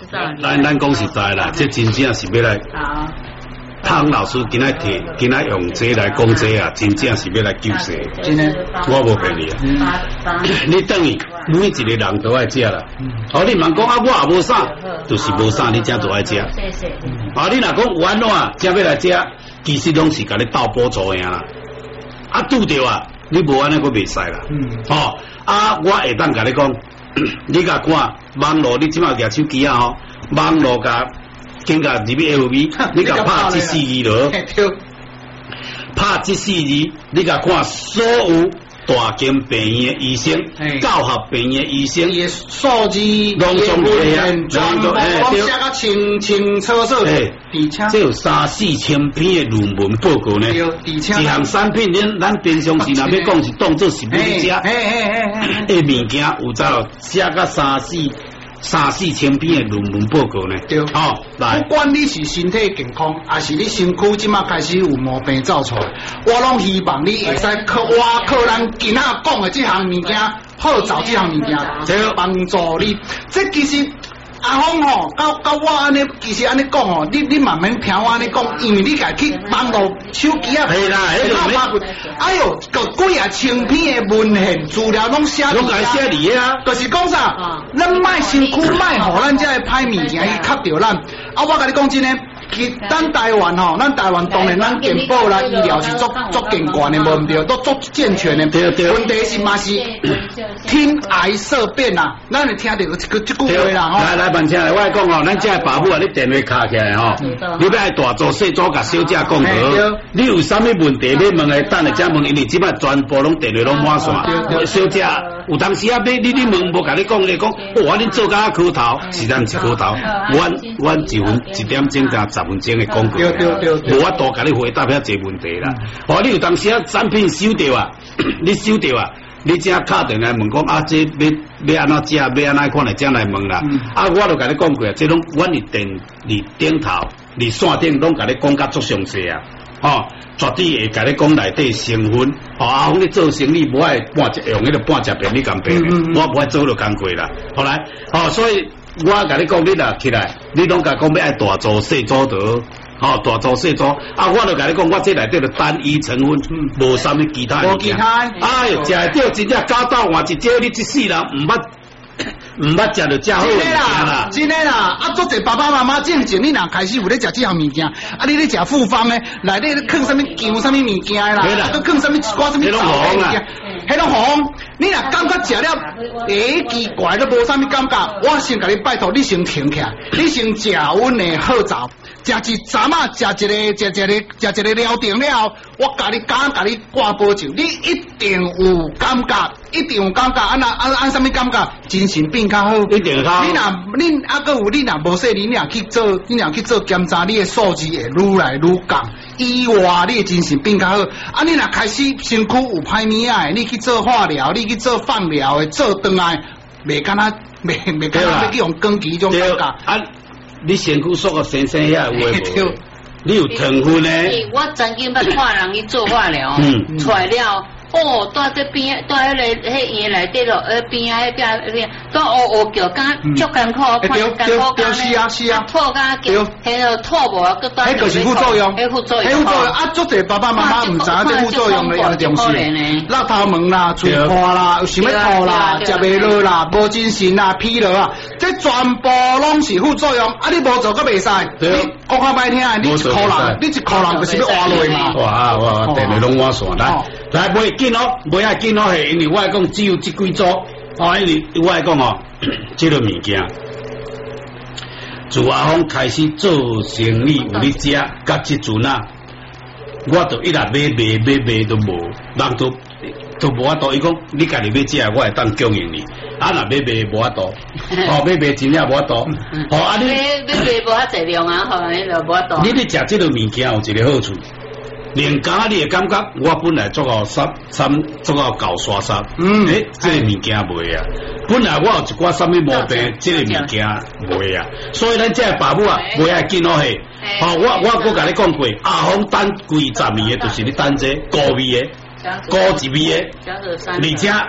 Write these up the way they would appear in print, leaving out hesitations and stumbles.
咱讲实在啦，这真正是要来。汤老师今仔用这来讲这啊，真正是要来救世。 真的， 我无骗你啊。你等于每一个人都爱食啦。你问讲我也无啥，就是无啥，你才都爱食。你若讲玩啊，才要来食，其实拢是甲你斗补助的啦。拄着啊，你无安尼佫袂使啦。我会当甲你讲，你甲看网络，你即马举手机啊吼，网络甲。经甲入去 FB， 你甲拍这4字咯，拍这4字，你甲看所有大型病院的医生、教学病院的医生， 伊数字、 拢总有啊， 全部拢写甲清清楚楚， 这有3-4千篇的论文报告呢。一项产品，咱平常时若要讲是当做是要食，物件有走写甲3-4千篇的论文报告呢。 对，来，不管你是身体健康，还是你身躯即马开始有毛病走出来，我拢希望你会使靠咱今仔讲的这项物件，好找这项物件，帮助你。这其实阿峰吼，到我安尼，其实安尼讲吼，你慢慢听我安尼讲，因为你家去网络手机啊， 系啦， 哎呦，个几啊千篇的文献资料拢写你啊， 就是讲啥，咱卖身躯卖互咱这歹物件去卡着咱。我甲你讲真诶。咱台湾吼，咱台湾当然咱健保啦、医疗是足健全的，无毋对，都足健全的。对。问题是嘛是听癌色变啦，咱会听到这句话啦吼。 来，慢请来，我讲吼，咱这爸母啊，你电话卡起来吼，你要爱大做细做，甲小姐讲好。你有啥物问题要问的，等下再问，因为即摆全部拢电话拢满线。小姐有当时啊，你问无甲你讲，你讲，哇，恁做甲磕头，是咱是磕头。阮1点钟加10分钟的广告，无法度甲你回答遐济问题啦。你有当时啊产品收到啊，你收到啊，你只敲电来问讲这要安怎食，要安怎款来这来问啦。我就甲你讲过啊，这拢阮伫顶头，伫线顶拢甲你讲甲足详细啊。绝对会甲你讲内底成分。阿峰你做生意无爱用迄个半只便利company的，我无爱做就工过啦。后来，所以。我甲你讲，你若起来，你拢甲讲要爱大做细做得，大做细做。我就甲你讲，我这内底就单一成分，无啥物其他。 无其他。 哎哟，食会到真正搞到换一招，你这世人毋捌食就食好物件啦。 真诶啦，足侪爸爸妈妈正经，你若开始有咧食这项物件，你咧食复方诶，内底咧放啥物酱啥物物件啦，都放啥物一寡啥物糟诶物件。迄种红，你若感觉食了奇怪都无啥物感觉，我先甲你拜托，你先停起来，你先食阮的好枣，食一站啊，食一个疗定了，我甲你挂保证，你一定有感觉，一定有感觉，按啥物感觉？精神变较好， 一定好。 你若无说，你若去做检查，你的数字会愈来愈降。以外，你的精神变较好。你若开始身躯有歹物仔，你去做化疗，你去做放疗的，做转来，袂敢若要去用光机种感觉。 你身躯缩个生遐有诶无？你有糖分咧？ 我曾经捌看人去做化疗，出来了。在这边，在迄院内底咯，边都乌叫，敢足艰苦， 对，是啊， 吐甲叫，迄个吐无， 迄就是副作用， 副作用， 足侪爸爸妈妈唔知这副作用的有重视，辣头毛啦、嘴破啦、有想要吐啦、食袂落啦、无精神啦、疲劳啊，这全部拢是副作用。你无做个袂使，你讲较歹听，你一箍人就是要活落嘛。 哇，电话拢换线来袂紧哦，袂爱紧哦，系因为我讲只有这几组，因为我讲这个物件，自阿峰开始做生意有咧食，甲即阵啊，我就一直买都无，人都无法度。伊讲你家己要食，我会当供应你。若要买无法度，买真正无法度。 你买无遐济量啊，你就无法度。 你咧食这个物件有一个好处。连家你会感觉，我本来做到做到搞刷刷，这个物件袂啊。本来我有一寡啥物毛病，这个物件袂啊。所以咱这爸母啊，袂爱紧哦嘿。我甲你讲过，阿峰等规10年的，就是你等这高味的、高级味的，而且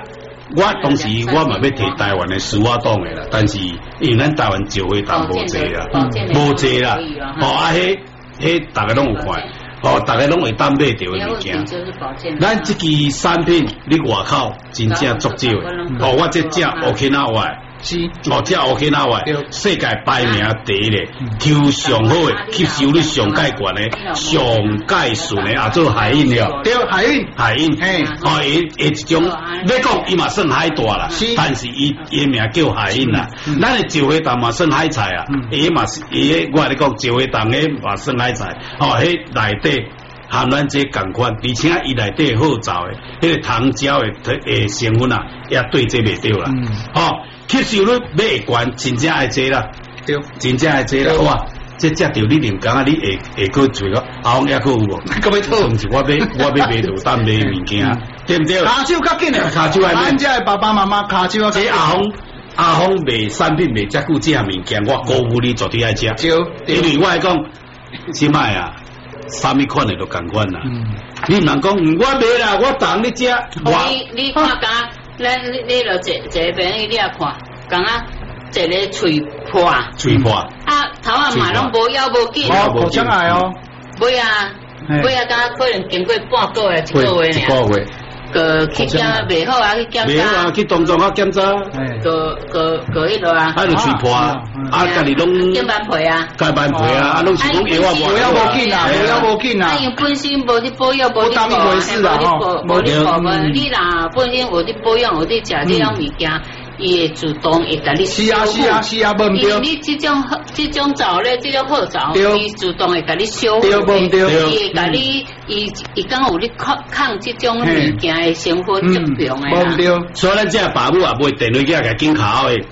我当时我嘛要摕台湾的司法党的啦，但是因为咱台湾招回党无济啦，无济啦，迄大家拢有看。大家拢会担买到的物件。咱这支产品，你外口真正足少的。我这只 Okinawa， 是，这 Okinawa， 世界排名第一的，抽上好的，吸收率上介悬的，上介顺的，也做海印了。 对，海印， 嘿，一种，要讲伊嘛算海大啦，但是伊名叫海印啦。咱的石灰蛋嘛算海菜啊，伊嘛是伊，我来讲石灰蛋的嘛算海菜，迄内底含咱这共款，而且伊内底好造的，迄个糖胶的成分啊，也对这袂对啦。吸收率要会悬，真正爱这啦，对，真正爱这啦，哇！这只条你连讲啊，你下个做个阿红也个有无？ 咁要讨， 唔是我要买到当买物件，对唔对？ 骹手较紧的， 骹手爱买。 咱家爸爸妈妈骹手啊， 这阿红卖产品卖遮久，这项物件我鼓舞你绝对爱食。因为我来讲，即摆啊，啥物款的都共款啦。你唔能讲，我买啦，我当你食。 你看家。你落这边你也看，讲啊，一个嘴破，头啊嘛拢无要无紧， 口腔癌哦， 买啊，甲可能经过半个月、一个月，个去检袂好啊，去检查， 袂好啊，去动作啊检查， 个迄落啊， 就嘴破啊，家己拢减班赔啊， 减班赔啊，拢是讲药啊无紧啊，无紧啊， 因本身无伫保养，无伫当一回事啦， 无伫保养，你若本身有伫保养，有伫食这样物件。伊会自动会甲你是啊，无对。 你这种皂咧，这种好皂，伊自动会甲你修复。 对，无对。 伊会甲你，伊刚有你抗这种物件的成分足强的啦。 无对。 所以咱这爸母啊，买电话机甲紧卡的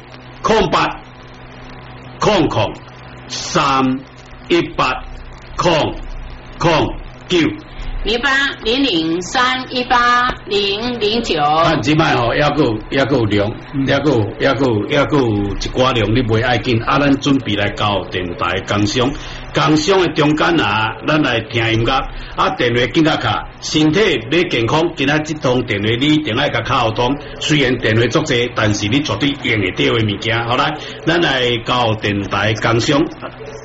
0800380009。0800380009。看即摆吼，还佫有量，还佫有一寡量，你袂爱紧。咱准备来交电台工商的中间啊，咱来听音乐。电话紧甲卡，身体要健康，今仔这通电话你一定爱甲卡好通。虽然电话足济，但是你绝对用会到的物件。好来，咱来交电台工商。